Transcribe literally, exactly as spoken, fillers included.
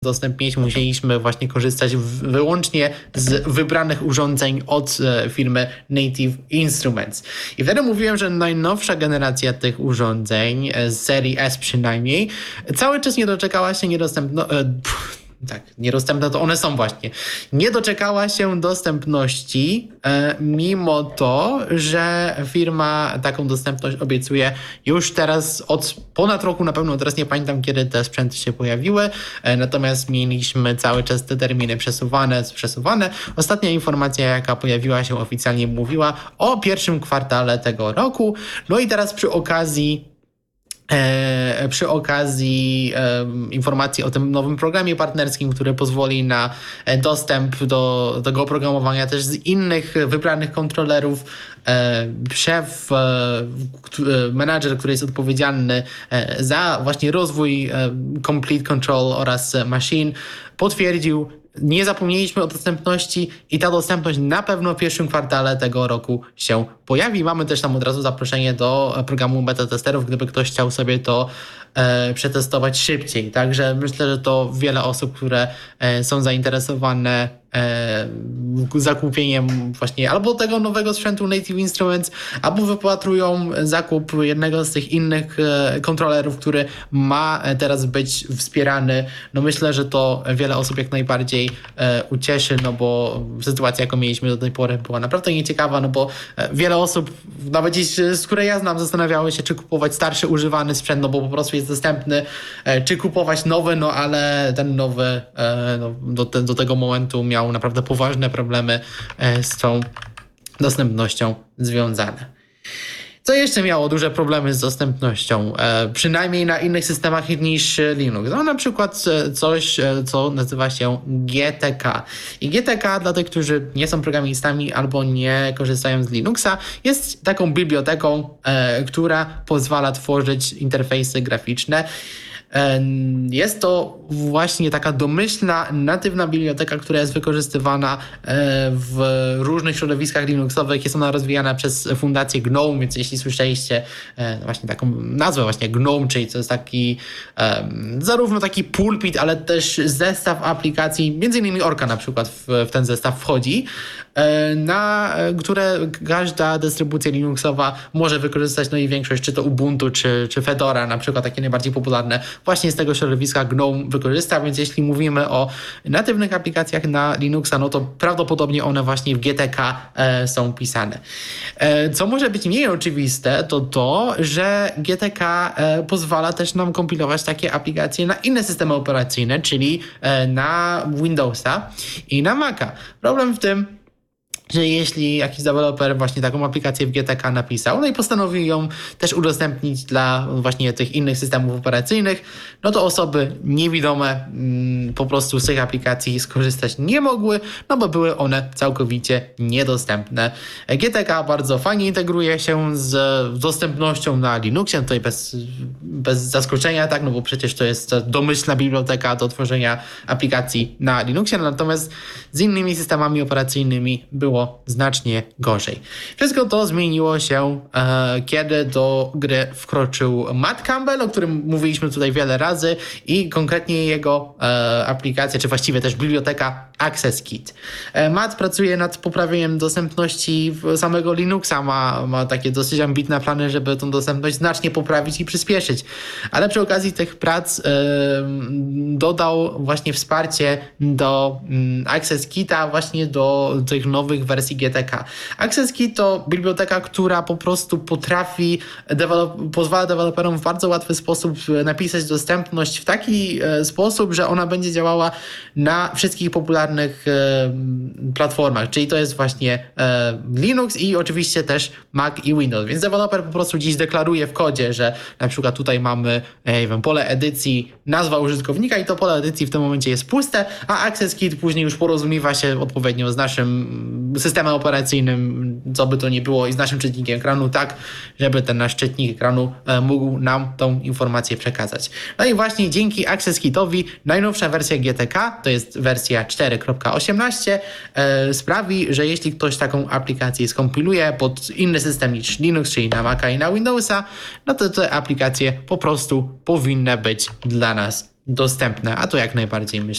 udostępnić, musieliśmy właśnie korzystać wyłącznie z wybranych urządzeń od firmy Native Instruments. I wtedy mówiłem, że najnowsza generacja tych urządzeń, z serii S przynajmniej, cały czas nie doczekała się niedostępno... Tak, niedostępne to one są właśnie. Nie doczekała się dostępności, e, mimo to, że firma taką dostępność obiecuje już teraz od ponad roku na pewno, teraz nie pamiętam kiedy te sprzęty się pojawiły, e, natomiast mieliśmy cały czas te terminy przesuwane, przesuwane. Ostatnia informacja, jaka pojawiła się oficjalnie, mówiła o pierwszym kwartale tego roku. No i teraz przy okazji E, przy okazji e, informacji o tym nowym programie partnerskim, który pozwoli na dostęp do tego oprogramowania też z innych wybranych kontrolerów. E, szef, e, menadżer, który jest odpowiedzialny e, za właśnie rozwój e, Complete Control oraz Machine, potwierdził, nie zapomnieliśmy o dostępności i ta dostępność na pewno w pierwszym kwartale tego roku się pojawi. Mamy też tam od razu zaproszenie do programu beta testerów, gdyby ktoś chciał sobie to e, przetestować szybciej. Także myślę, że to wiele osób, które e, są zainteresowane e, zakupieniem właśnie albo tego nowego sprzętu Native Instruments, albo wypatrują zakup jednego z tych innych e, kontrolerów, który ma teraz być wspierany. No myślę, że to wiele osób jak najbardziej e, ucieszy, no bo sytuacja, jaką mieliśmy do tej pory, była naprawdę nieciekawa, no bo e, wiele osób, nawet dziś, z której ja znam, zastanawiały się, czy kupować starszy, używany sprzęt, no bo po prostu jest dostępny, e, czy kupować nowy, no ale ten nowy e, no, do, te, do tego momentu miał naprawdę poważne problemy e, z tą dostępnością związane. Co jeszcze miało duże problemy z dostępnością, e, przynajmniej na innych systemach niż Linux? No na przykład coś, co nazywa się G T K. I G T K dla tych, którzy nie są programistami albo nie korzystają z Linuxa, jest taką biblioteką, e, która pozwala tworzyć interfejsy graficzne. Jest to właśnie taka domyślna, natywna biblioteka, która jest wykorzystywana w różnych środowiskach Linuxowych. Jest ona rozwijana przez fundację GNOME, więc jeśli słyszeliście właśnie taką nazwę właśnie GNOME, czyli to jest taki zarówno taki pulpit, ale też zestaw aplikacji, między innymi Orca na przykład w, w ten zestaw wchodzi, na które każda dystrybucja Linuxowa może wykorzystać, no i większość, czy to Ubuntu, czy, czy Fedora, na przykład takie najbardziej popularne, właśnie z tego środowiska GNOME wykorzysta, więc jeśli mówimy o natywnych aplikacjach na Linuxa, no to prawdopodobnie one właśnie w G T K e, są pisane. E, co może być mniej oczywiste, to to, że G T K e, pozwala też nam kompilować takie aplikacje na inne systemy operacyjne, czyli e, na Windowsa i na Maca. Problem w tym, że jeśli jakiś deweloper właśnie taką aplikację w G T K napisał, no i postanowił ją też udostępnić dla właśnie tych innych systemów operacyjnych, no to osoby niewidome mm, po prostu z tych aplikacji skorzystać nie mogły, no bo były one całkowicie niedostępne. G T K bardzo fajnie integruje się z dostępnością na Linuxie, tutaj bez, bez zaskoczenia, tak, no bo przecież to jest domyślna biblioteka do tworzenia aplikacji na Linuxie, natomiast z innymi systemami operacyjnymi było znacznie gorzej. Wszystko to zmieniło się, e, kiedy do gry wkroczył Matt Campbell, o którym mówiliśmy tutaj wiele razy, i konkretnie jego e, aplikacja, czy właściwie też biblioteka AccessKit. E, Matt pracuje nad poprawieniem dostępności samego Linuxa, ma, ma takie dosyć ambitne plany, żeby tą dostępność znacznie poprawić i przyspieszyć. Ale przy okazji tych prac e, dodał właśnie wsparcie do mm, AccessKita właśnie do tych nowych wersji G T K. AccessKit to biblioteka, która po prostu potrafi, dewelop- pozwala deweloperom w bardzo łatwy sposób napisać dostępność w taki e, sposób, że ona będzie działała na wszystkich popularnych e, platformach, czyli to jest właśnie e, Linux i oczywiście też Mac i Windows, więc deweloper po prostu dziś deklaruje w kodzie, że na przykład tutaj mamy nie wiem, pole edycji, nazwa użytkownika i to pole edycji w tym momencie jest puste, a AccessKit później już porozumiewa się odpowiednio z naszym systemem operacyjnym, co by to nie było, i z naszym czytnikiem ekranu, tak, żeby ten nasz czytnik ekranu e, mógł nam tą informację przekazać. No i właśnie dzięki AccessKitowi najnowsza wersja G T K, to jest wersja cztery kropka osiemnaście, e, sprawi, że jeśli ktoś taką aplikację skompiluje pod inny system niż Linux, czyli na Maca i na Windowsa, no to te aplikacje po prostu powinny być dla nas dostępne, a to jak najbardziej myślę.